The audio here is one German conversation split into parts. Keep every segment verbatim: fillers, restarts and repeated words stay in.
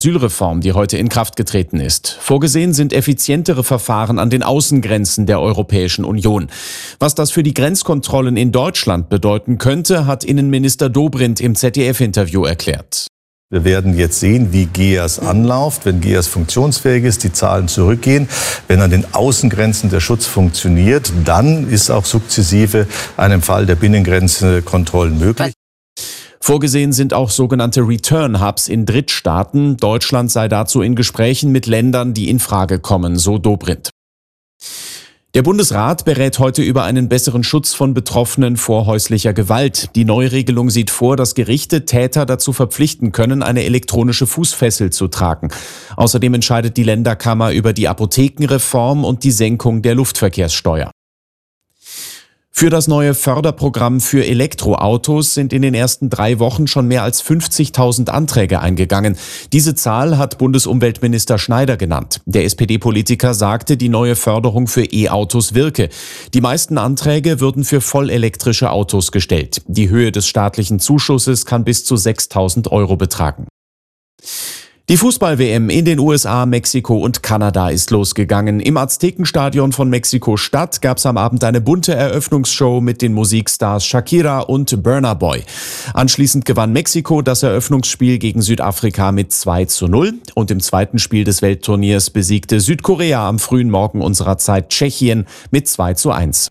Asylreform, die heute in Kraft getreten ist. Vorgesehen sind effizientere Verfahren an den Außengrenzen der Europäischen Union. Was das für die Grenzkontrollen in Deutschland bedeuten könnte, hat Innenminister Dobrindt im Z D F-Interview erklärt. Wir werden jetzt sehen, wie G E A S anläuft, wenn G E A S funktionsfähig ist, die Zahlen zurückgehen. Wenn an den Außengrenzen der Schutz funktioniert, dann ist auch sukzessive einem Fall der Binnengrenzenkontrollen möglich. Vorgesehen sind auch sogenannte Return-Hubs in Drittstaaten. Deutschland sei dazu in Gesprächen mit Ländern, die in Frage kommen, so Dobrindt. Der Bundesrat berät heute über einen besseren Schutz von Betroffenen vor häuslicher Gewalt. Die Neuregelung sieht vor, dass Gerichte Täter dazu verpflichten können, eine elektronische Fußfessel zu tragen. Außerdem entscheidet die Länderkammer über die Apothekenreform und die Senkung der Luftverkehrssteuer. Für das neue Förderprogramm für Elektroautos sind in den ersten drei Wochen schon mehr als fünfzigtausend Anträge eingegangen. Diese Zahl hat Bundesumweltminister Schneider genannt. Der S P D-Politiker sagte, die neue Förderung für E-Autos wirke. Die meisten Anträge würden für vollelektrische Autos gestellt. Die Höhe des staatlichen Zuschusses kann bis zu sechstausend Euro betragen. Die Fußball-W M in den U S A, Mexiko und Kanada ist losgegangen. Im Aztekenstadion von Mexiko-Stadt gab es am Abend eine bunte Eröffnungsshow mit den Musikstars Shakira und Burna Boy. Anschließend gewann Mexiko das Eröffnungsspiel gegen Südafrika mit zwei zu null und im zweiten Spiel des Weltturniers besiegte Südkorea am frühen Morgen unserer Zeit Tschechien mit zwei zu eins.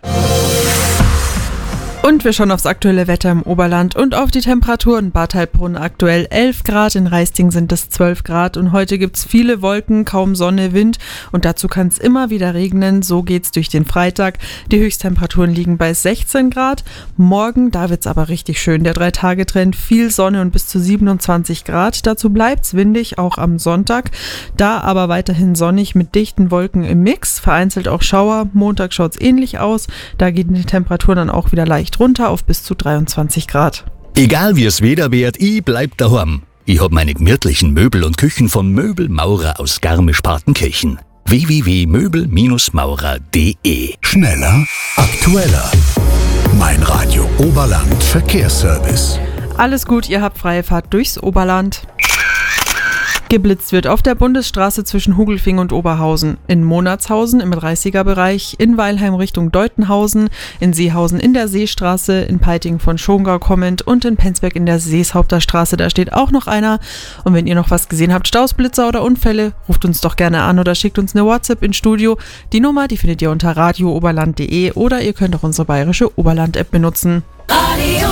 Und wir schauen aufs aktuelle Wetter im Oberland und auf die Temperaturen. Bad Heilbronn aktuell elf Grad, in Raisting sind es zwölf Grad und heute gibt's viele Wolken, kaum Sonne, Wind und dazu kann es immer wieder regnen. So geht's durch den Freitag. Die Höchsttemperaturen liegen bei sechzehn Grad. Morgen, da wird's aber richtig schön. Der Drei-Tage-Trend, viel Sonne und bis zu siebenundzwanzig Grad. Dazu bleibt's windig, auch am Sonntag. Da aber weiterhin sonnig mit dichten Wolken im Mix. Vereinzelt auch Schauer. Montag schaut's ähnlich aus. Da gehen die Temperaturen dann auch wieder leicht runter auf bis zu dreiundzwanzig Grad. Egal wie es Wetter wird, ich bleib daheim. Ich hab meine gemütlichen Möbel und Küchen von Möbelmaurer aus Garmisch-Partenkirchen. w w w punkt möbel maurer punkt d e. Schneller, aktueller. Mein Radio Oberland Verkehrsservice. Alles gut, ihr habt freie Fahrt durchs Oberland. Geblitzt wird auf der Bundesstraße zwischen Hugelfing und Oberhausen, in Monatshausen im dreißiger-Bereich, in Weilheim Richtung Deutenhausen, in Seehausen in der Seestraße, in Peiting von Schongau kommend und in Penzberg in der Seeshaupter Straße, da steht auch noch einer. Und wenn ihr noch was gesehen habt, Stausblitzer oder Unfälle, ruft uns doch gerne an oder schickt uns eine WhatsApp ins Studio. Die Nummer, die findet ihr unter radio oberland punkt de oder ihr könnt auch unsere bayerische Oberland-App benutzen. Radio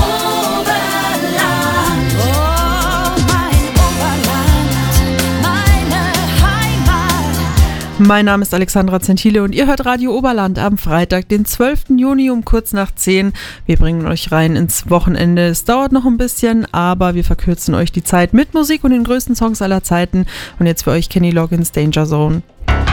Mein Name ist Alexandra Zentile und ihr hört Radio Oberland am Freitag, den zwölften Juni um kurz nach zehn. Wir bringen euch rein ins Wochenende. Es dauert noch ein bisschen, aber wir verkürzen euch die Zeit mit Musik und den größten Songs aller Zeiten. Und jetzt für euch Kenny Loggins, Danger Zone.